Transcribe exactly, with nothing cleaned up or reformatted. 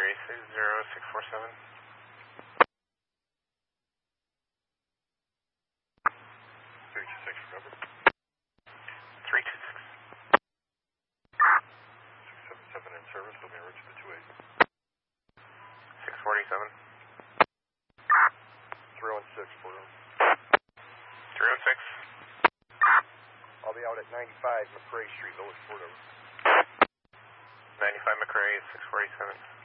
three six zero six four seven. three two six, remember? three two six. six seven seven in service, they'll be route to the two eight. six forty-seven. three one six, Fort Owens. three oh six. I'll be out at ninety-five McRae Street, Lowest, Fort Owens. ninety-five McRae, six forty-seven.